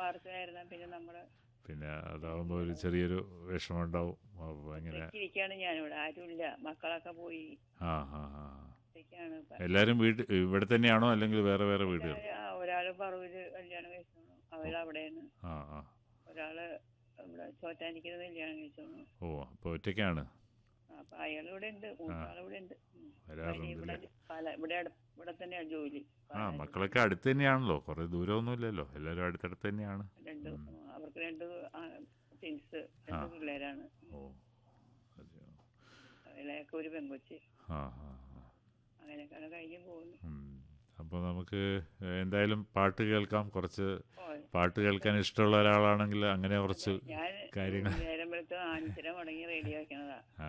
വാർത്തയായിരുന്ന പിന്നെ നമ്മുടെ പിന്നെ അതാവുമ്പോൾ ഒരു ചെറിയൊരു വിഷമം ഉണ്ടാവും. അപ്പോൾ ഇങ്ങനെ ഒറ്റയ്ക്കിരിക്കുകയാണ് ഞാനിവിടെ, ആരുമില്ല, മക്കളൊക്കെ പോയി. ആ ആ ആ ഒറ്റയ്ക്കാണ് ഇപ്പം. എല്ലാവരും ഇവിടെ തന്നെയാണോ അല്ലെങ്കിൽ വേറെ വേറെ വീടുകൾ? ഒരാള് പറവൂര് കല്യാണം കഴിച്ചു, അവളവിടെയാണ്. ആ ആ ഒരാള് ഇവിടെ ചോറ്റാനിക്കുന്ന കല്യാണം കഴിച്ചു. ഓ, അപ്പോൾ ഒറ്റയ്ക്കാണ്. അപ്പൊ അയാൾ ഇവിടെ ഉണ്ട്, മൂന്നാളിവിടെ ഉണ്ട്. വരാറുണ്ടല്ലേ? ഇവിടെ തന്നെയാണ് ജോലി. മക്കളൊക്കെ അടുത്ത് തന്നെയാണല്ലോ, കുറേ ദൂരമൊന്നുമില്ലല്ലോ, എല്ലാവരും അടുത്തടുത്ത് തന്നെയാണ്. അവർക്ക് രണ്ട് ട്വിൻസ്, രണ്ട് പിള്ളേരാണ്. ഓ, അതെയോ. അതിലൊക്കെ ഒരു പെങ്കൊച്ച്. ആ ആ അങ്ങനെയൊക്കെയാണ് കഴിഞ്ഞു പോകുന്നു. അപ്പോൾ നമുക്ക് എന്തായാലും പാട്ട് കേൾക്കാം. കുറച്ച് പാട്ട് കേൾക്കാൻ ഇഷ്ടമുള്ള ഒരാളാണെങ്കിൽ അങ്ങനെ കുറച്ച് ഞാൻ കാര്യങ്ങൾ. നേരം വെളുത്ത് 5:30 മടങ്ങി റെഡി ആക്കണതാ.